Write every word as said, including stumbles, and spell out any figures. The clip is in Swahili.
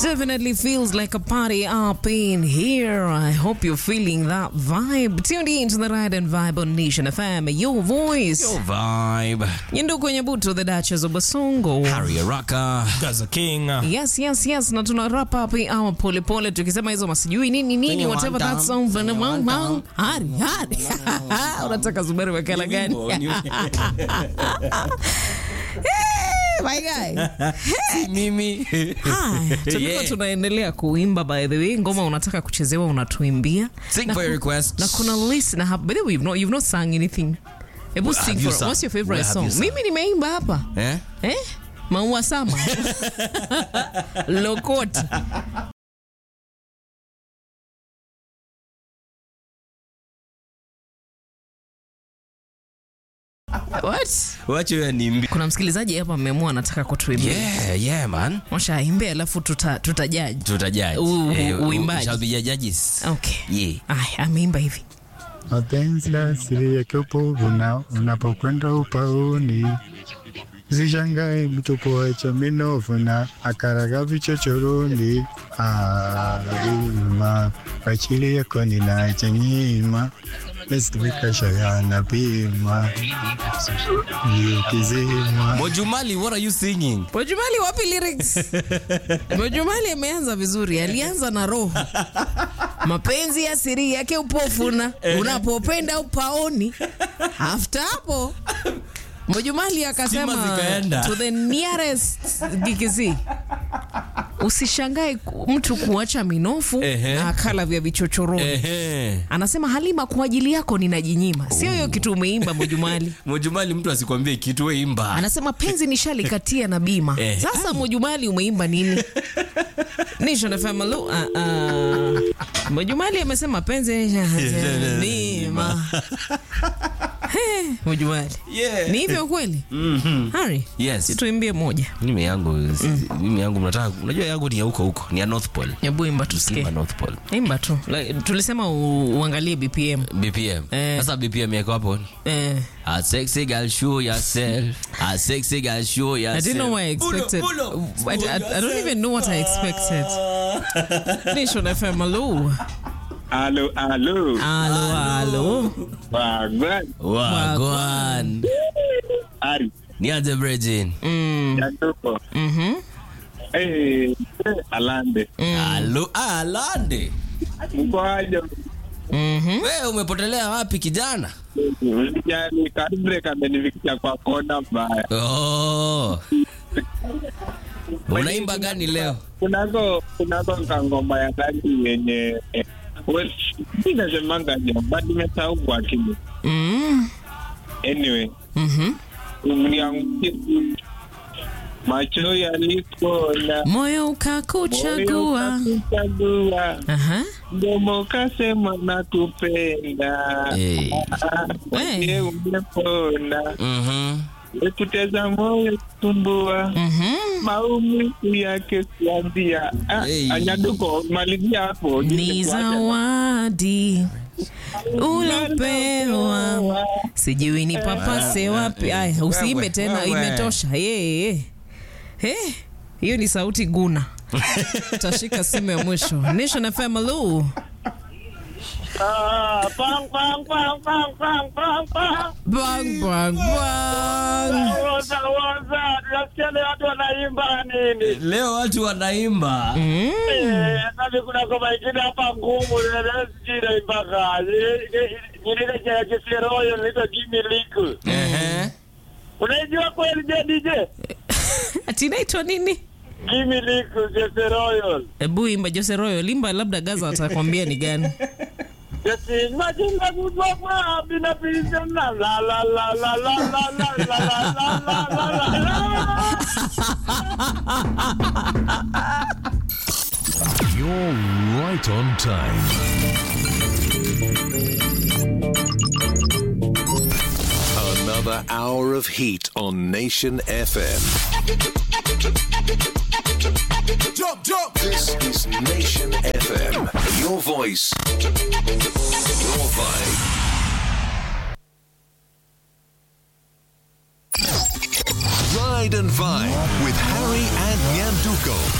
Definitely feels like a party up in here. I hope you're feeling that vibe. Tuned in to the Ride and Vibe on Nation F M. Your voice. Your vibe. Yendo kwenye buto, the Duchess of Basongo. Harry Araka. Gaza King. Yes, yes, yes. Na tuna wrap up our pole pole. Tukisema hizo masijui nini nini. Whatever that song. Hari, hari. Unataka Zuberi wakala gani? My guy. Si mimi. Hi. Tulikuwa yeah. tunaendelea kuimba, by the way. Ngoma unataka kuchezewa unatuimbia. Sing na for your request. Na kuna list na by the way you've not you've not sung anything. Ebu well, sing for. What's your favorite song? Mimi nimeimba hapa. Eh? Eh? Maua Sama. Lokot. What? Wacha wewe nimbi. Kuna msikilizaji hapa ameamua anataka kutuimbia. Yeah, yeah man. Washa imbe alafu tuta tutajudge. Tutajudge. Uimbaji. Shall be judges. Okay. Yeah. Ai, ameimba hivi. Mapenzi asili ya kipofu na unapokwenda upaoni. Zishangae mtu kuacha minofu na akaraga vichochoroni. Arima, pachili yako ninaacha nyima. Mesika shayana pima. Yukizima. Mojumali, what are you singing? Mojumali wapi lyrics? Mojumali ameanza vizuri, alianza na roho. Mapenzi ya siri yake upofuna, unapopenda upaoni. After hapo Mojumali akasema to the nearest gikizi. Usishangae mtu kuacha minofu Ehe. na akala vya vichochoroni. Ehe. Anasema Halima, kwa ajili yako ninajinyima. Sio hiyo kitu umeimba Mojumali. Mojumali mtu asikwambie kitu wewe imba. Anasema penzi nishalikatia na bima. Ehe. Sasa Mojumali umeimba nini? Nation F M. Uh, uh, Mojumali amesema penzi nishalikatia bima. Hey, Mojumali. Yeah. Ni hivyo kweli? Mhm. Harry. Yes. Situimbie moja. Mimi yangu mm. mimi yangu mnataka unajua yangu ni ya huko huko, ni ya North Pole. Hebu imba tusikie. Imba North Pole. Imba tu. Like, tulisema u, uangalie B P M. B P M. Sasa eh. B P M yako hapo. Eh. A sexy girl show yourself. A sexy girl show yourself. I didn't know what I expected. Pulo, pulo. I, I, I don't even know what I expected. Nation F M. Hello. Hello, hello. Hello, hello. Wagwan. Wagwan. Ari. Niaje Bridgin. Mm. Yatuko. Mhm. Eh, Alande. Hello, Alande. Mkwaje? Mhm. Wewe umepotelea wapi kijana? Yani kadre kamenifikia kwa kona mbaya. Oh. Unaimba gani leo? Kunako kunako ngoma ya ndani yenye well, sina semanga je, but nimesahau kwa kile. Mm. Anyway. Mhm. Yangu macho yalikona, moyo ukakuchagua, ukakuchagua. Aha. Mdomo kasema nakupenda. Hey. Hey. Umepona. Mhm. Ekuteza moyo kutumbua. Mhm. Maumivu yake kuambia. Hey. Anyaduko malizia hapo. Ni zawadi ulopewa, sijui ni papase wapi. Aya, usiimbe tena, imetosha. Hey, hey. Hiyo ni sauti guna. Tashika simu ya mwisho. Nation F M. Hello. Ah, bang bang bang bang bang bang bang. Bang bang bang. Waza waza, tunasikia watu wanaimba nini? Leo watu wanaimba. Mm. Eh, nani kuna kama ingine hapa ngumu ile sijira mpaka. Ile ile ya Kiseroyo inaitwa Gimme Liku. Ehe. Unajua kweli je D J? Ati inaitwa nini? Gimme Liku Kiseroyo. Ebu imba Jose Royal, limba labda Gaza atakwambia ni gani. Yes, imagine that would work well. Been a prison. La la la la la la la la la la la la. You're right on time. Another hour of heat on Nation F M. Jump, jump. This is Nation F M. Your voice, your vibe. Ride and Vibe with Harry and Nyanduko.